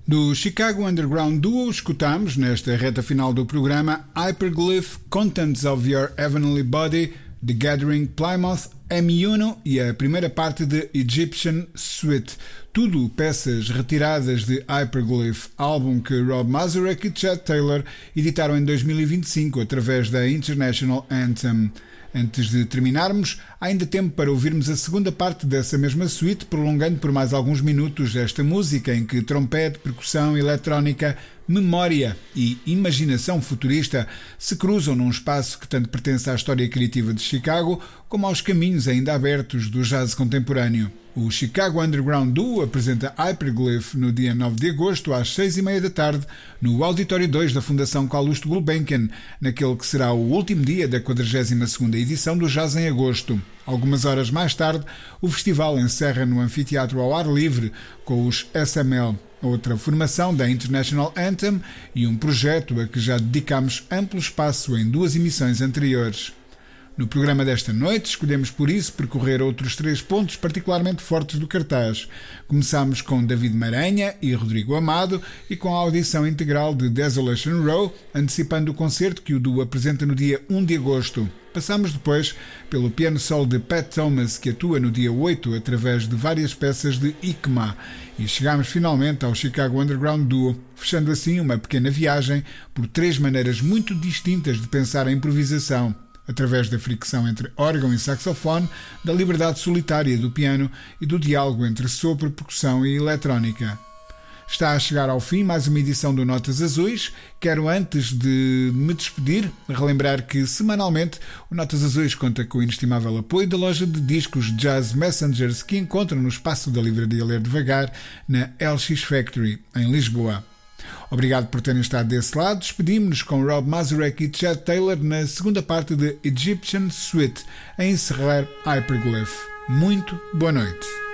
Do Chicago Underground Duo escutamos, nesta reta final do programa, Hyperglyph, Contents of Your Heavenly Body, The Gathering, Plymouth, M1 e a primeira parte de Egyptian Suite. Tudo peças retiradas de Hyperglyph, álbum que Rob Mazurek e Chad Taylor editaram em 2025 através da International Anthem. Antes de terminarmos, há ainda tempo para ouvirmos a segunda parte dessa mesma suite, prolongando por mais alguns minutos esta música em que trompete, percussão, eletrónica, memória e imaginação futurista se cruzam num espaço que tanto pertence à história criativa de Chicago como aos caminhos ainda abertos do jazz contemporâneo. O Chicago Underground Duo apresenta Hyperglyph no dia 9 de agosto às 6h30 da tarde no Auditório 2 da Fundação Calouste Gulbenkian, naquele que será o último dia da 42ª edição do Jazz em Agosto. Algumas horas mais tarde, o festival encerra no anfiteatro ao ar livre com os SML, outra formação da International Anthem e um projeto a que já dedicamos amplo espaço em 2 emissões anteriores. No programa desta noite, escolhemos por isso percorrer outros 3 pontos particularmente fortes do cartaz. Começamos com David Maranha e Rodrigo Amado e com a audição integral de Desolation Row, antecipando o concerto que o duo apresenta no dia 1 de agosto. Passamos depois pelo piano solo de Pat Thomas, que atua no dia 8 através de várias peças de ICMA, e chegamos finalmente ao Chicago Underground Duo, fechando assim uma pequena viagem por 3 maneiras muito distintas de pensar a improvisação, através da fricção entre órgão e saxofone, da liberdade solitária do piano e do diálogo entre sopro, percussão e eletrónica. Está a chegar ao fim mais uma edição do Notas Azuis. Quero, antes de me despedir, relembrar que semanalmente o Notas Azuis conta com o inestimável apoio da loja de discos Jazz Messengers, que encontram no espaço da livraria Ler Devagar, na LX Factory, em Lisboa. Obrigado por terem estado desse lado. Despedimos-nos com Rob Mazurek e Chad Taylor na segunda parte de Egyptian Suite, a encerrar Hyperglyph. Muito boa noite.